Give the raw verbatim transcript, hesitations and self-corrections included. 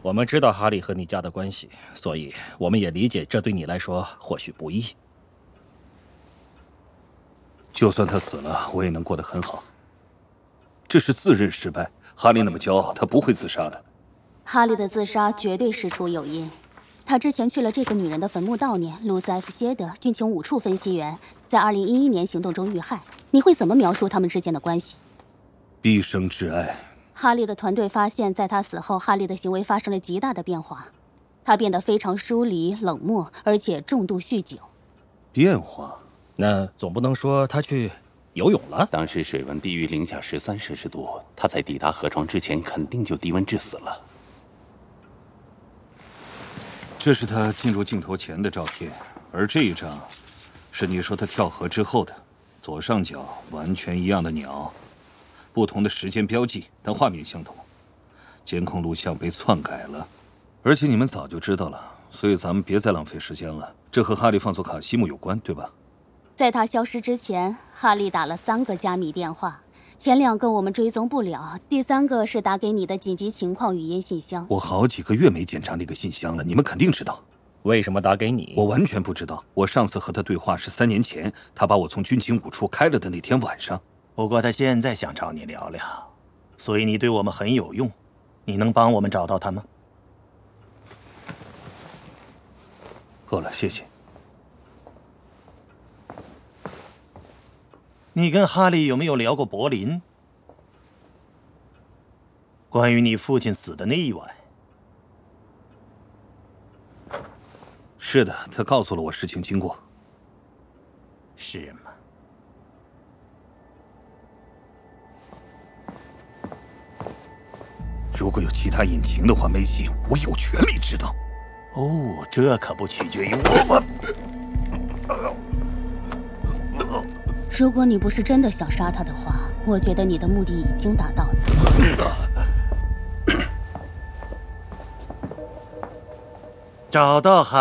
我们知道哈利和你家的关系，所以我们也理解这对你来说或许不易。 就算他死了，我也能过得很好。这是自认失败。哈利那么骄傲，他不会自杀的。 哈利的自杀绝对事出有因。他之前去了这个女人的坟墓悼念。卢斯埃夫谢德，军情五处分析员，在二零一一年行动中遇害。你会怎么描述他们之间的关系？ 毕生挚爱。 哈利的团队发现，在他死后，哈利的行为发生了极大的变化，他变得非常疏离、冷漠，而且重度酗酒。 变化？ 那总不能说他去游泳了？ 当时水温低于零下十三摄氏度，他在抵达河床之前肯定就低温致死了。 这是他进入镜头前的照片，而这一张是你说他跳河之后的。左上角完全一样的鸟，不同的时间标记，但画面相同。监控录像被篡改了，而且你们早就知道了，所以咱们别再浪费时间了。这和哈利放走卡西姆有关，对吧？ 在他消失之前，哈利打了三个加密电话，前两个我们追踪不了，第三个是打给你的紧急情况语音信箱。 我好几个月没检查那个信箱了，你们肯定知道。 为什么打给你？ 我完全不知道。我上次和他对话是三年前，他把我从军情五处开了的那天晚上。 不过他现在想找你聊聊，所以你对我们很有用。你能帮我们找到他吗？ 够了，谢谢。 你跟哈利有没有聊过柏林？关于你父亲死的那一晚。 是的，他告诉了我事情经过。 是吗？ 如果有其他隐情的话，梅西，我有权利知道。 哦，这可不取决于我。 如果你不是真的想杀他的话，我觉得你的目的已经达到了。 找到哈。